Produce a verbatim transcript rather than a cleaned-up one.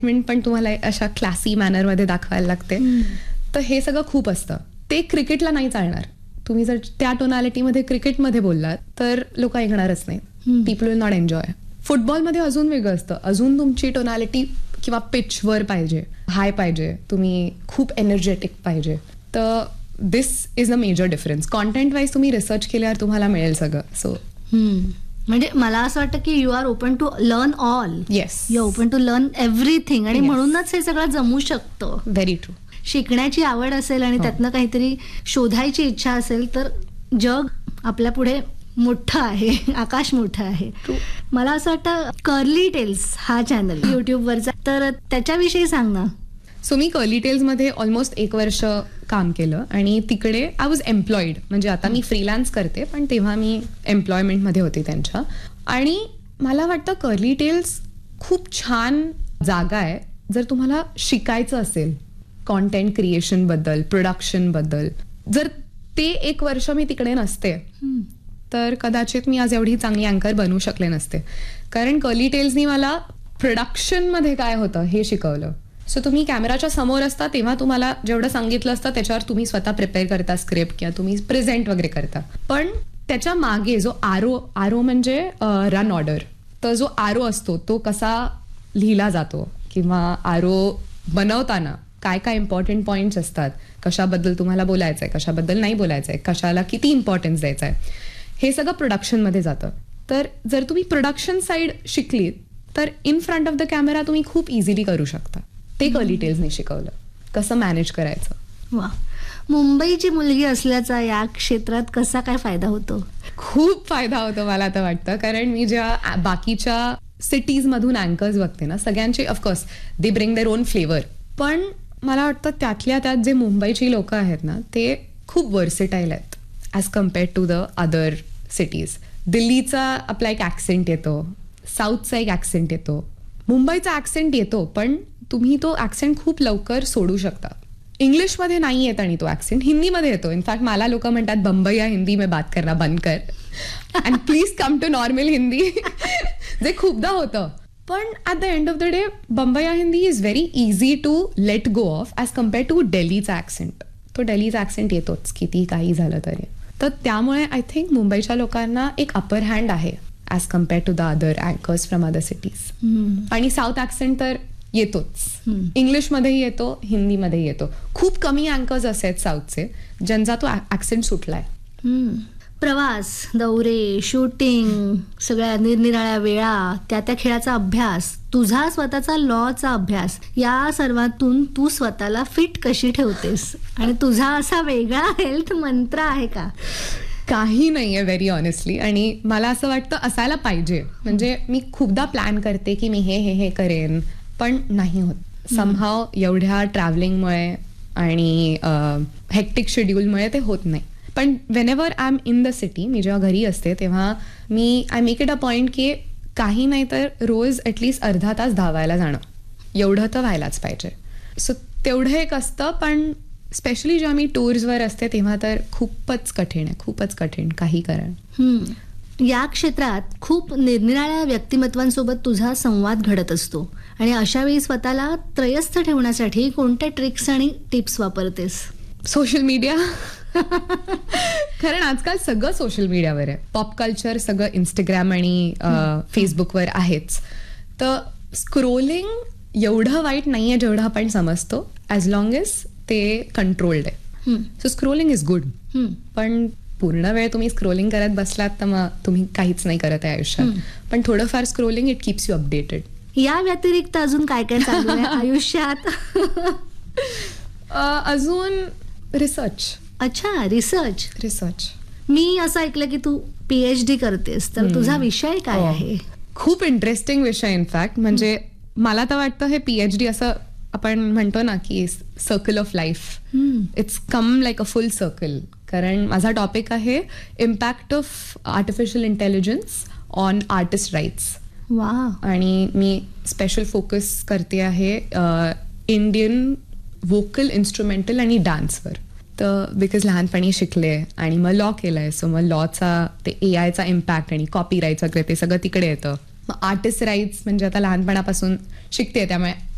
पण तुम्हाला अशा क्लासी मॅनरमध्ये दाखवायला लागते. तर हे सगळं खूप असतं. ते क्रिकेटला नाही चालणार. तुम्ही जर त्या टोनॅलिटीमध्ये क्रिकेटमध्ये बोललात तर लोक ऐकणारच नाही. People will not enjoy. फुटबॉलमध्ये अजून वेगळं असतं. अजून तुमची टोनॅलिटी किंवा पिचवर पाहिजे, हाय पाहिजे, तुम्ही खूप एनर्जेटिक पाहिजे. तर दिस is a major difference. Content wise तुम्ही रिसर्च केल्यावर तुम्हाला मिळेल सगळं. सो म्हणजे मला असं वाटतं की you R open to learn all. Yes, you open to learn everything. आणि म्हणूनच हे सगळं जमू शकतं. Very true. शिकण्याची आवड असेल आणि त्यातनं काहीतरी शोधायची इच्छा असेल तर जग आपल्या पुढे मोठं आहे, आकाश मोठं आहे. मला असं वाटतं कर्ली टेल्स हा चॅनल युट्यूबवरचा, तर त्याच्याविषयी सांग ना. सो मी कर्ली टेल्समध्ये ऑलमोस्ट एक वर्ष काम केलं आणि तिकडे आय वॉज एम्प्लॉईड. म्हणजे आता मी फ्रीलान्स करते पण तेव्हा मी एम्प्लॉयमेंटमध्ये होते त्यांच्या. आणि मला वाटतं कर्ली टेल्स खूप छान जागा आहे जर तुम्हाला शिकायचं असेल कॉन्टेंट क्रिएशनबद्दल, प्रोडक्शनबद्दल. जर ते एक वर्ष मी तिकडे नसते तर कदाचित मी आज एवढी चांगली अँकर बनवू शकले नसते. कारण कर्ली टेल्सनी मला प्रोडक्शनमध्ये काय होतं हे शिकवलं. सो तुम्ही कॅमेराच्या समोर असता तेव्हा तुम्हाला जेवढं सांगितलं असतं त्याच्यावर तुम्ही स्वतः प्रिपेअर करता स्क्रिप्ट किंवा तुम्ही प्रेझेंट वगैरे करता. पण त्याच्या मागे जो आरो आरो म्हणजे रन ऑर्डर, तर जो आरो असतो तो कसा लिहिला जातो किंवा आरो बनवताना काय काय इम्पॉर्टंट पॉईंट्स असतात, कशाबद्दल तुम्हाला बोलायचं आहे, कशाबद्दल नाही बोलायचं आहे, कशाला किती इम्पॉर्टन्स द्यायचं आहे, हे सगळं प्रोडक्शनमध्ये जातं. तर जर तुम्ही प्रोडक्शन साईड शिकलीत तर in front of the camera तुम्ही खूप इझिली करू शकता. ते कर्ली टेल्सने शिकवलं कसं मॅनेज करायचं. वा, मुंबईची मुलगी असल्याचा या क्षेत्रात कसा काय फायदा होतो? खूप फायदा होतो मला तर वाटतं. कारण मी ज्या बाकीच्या सिटीज मधून अँकर्स बघते ना, सगळ्यांचे of course they bring their own flavour. पण मला वाटतं त्यातल्या त्यात जे मुंबईची लोक आहेत ना ते खूप वर्सेटाईल आहेत as compared to the other cities. दिल्लीचा आपला एक ॲक्सेंट येतो, साऊथचा एक ॲक्सेंट येतो, मुंबईचा ॲक्सेंट येतो, पण तुम्ही तो ॲक्सेंट खूप लवकर सोडू शकता. इंग्लिशमध्ये नाही येत आणि तो ॲक्सेंट हिंदीमध्ये येतो. इनफॅक्ट मला लोक म्हणतात बंबईया हिंदी में बात करना बंद कर and please come to normal Hindi, जे खूपदा होतं. पण at the end of the day Bambaiya Hindi is very easy to let go of as compared to डेलीचा accent. तो डेलीचा ॲक्सेंट येतोच किती काही झालं तरी. तर त्यामुळे आय थिंक मुंबईच्या लोकांना एक अपर हँड आहे as compared to the other anchors from other cities. आणि साऊथ ॲक्सेंट तर येतोच, इंग्लिशमध्येही येतो, हिंदीमध्येही येतो. खूप कमी अँकर्स असे आहेत साऊथचे ज्यांचा तो ॲक्सेंट सुटलाय. प्रवास, दौरे, शूटिंग, सगळ्या निरनिराळ्या वेळा, त्या त्या खेळाचा अभ्यास, तुझा स्वतःचा लॉचा अभ्यास, या सर्वातून तू स्वतःला फिट कशी ठेवतेस? आणि तुझा असा वेगळा हेल्थ मंत्र आहे का? काही नाहीये व्हेरी ऑनेस्टली. आणि मला असं वाटतं असायला पाहिजे. म्हणजे मी खूपदा प्लॅन करते की मी हे हे हे करेन, पण नाही होत समहाव. एवढ्या ट्रॅव्हलिंगमुळे आणि हेक्टिक शेड्यूलमुळे ते होत नाही. पण Wien ever I am in the city, मी जेव्हा घरी असते तेव्हा मी I make it a point की काही नाही तर रोज ॲटलिस्ट अर्धा तास धावायला जाणं, एवढं तर व्हायलाच पाहिजे. सो तेवढं एक असतं. पण स्पेशली जेव्हा मी टूर्सवर असते तेव्हा तर खूपच कठीण आहे, खूपच कठीण काही कारण. या क्षेत्रात खूप निरनिराळ्या व्यक्तिमत्वांसोबत तुझा संवाद घडत असतो आणि अशा वेळी स्वतःला त्रयस्थ ठेवण्यासाठी कोणत्या ट्रिक्स आणि टिप्स वापरतेस? Social media. कारण आजकाल सगळं सोशल मीडियावर आहे. पॉप कल्चर सगळं इंस्टाग्राम आणि फेसबुकवर आहेच. तर स्क्रोलिंग एवढं वाईट नाहीये जेवढं आपण समजतो, ॲज लॉंग एज ते कंट्रोल्ड आहे. So scrolling is good. पण पूर्ण वेळ तुम्ही स्क्रोलिंग करत बसलात तर मग तुम्ही काहीच नाही करत आहे आयुष्यात. पण थोडंफार scrolling it keeps you updated. या व्यतिरिक्त अजून काय काय चालू आहे आयुष्यात? अजून रिसर्च. अच्छा, रिसर्च. रिसर्च मी असं ऐकलं की तू पीएच डी करतेस, तर तुझा विषय काय आहे? खूप इंटरेस्टिंग विषय इनफॅक्ट. म्हणजे मला तर वाटतं हे पीएच डी असं आपण म्हणतो ना की circle of life, it's come like a full circle. कारण माझा टॉपिक आहे impact of artificial intelligence on artist rights. वा. आणि मी स्पेशल फोकस करते आहे इंडियन वोकल, इन्स्ट्रुमेंटल आणि डान्सवर. तर बिकॉज लहानपणी शिकले आणि मग लॉ केलंय, सो मग लॉचा ते ए आयचा इम्पॅक्ट आणि कॉपी राईट्स वगैरे ते सगळं तिकडे येतं. मग आर्टिस्ट राईट्स म्हणजे आता लहानपणापासून शिकते त्यामुळे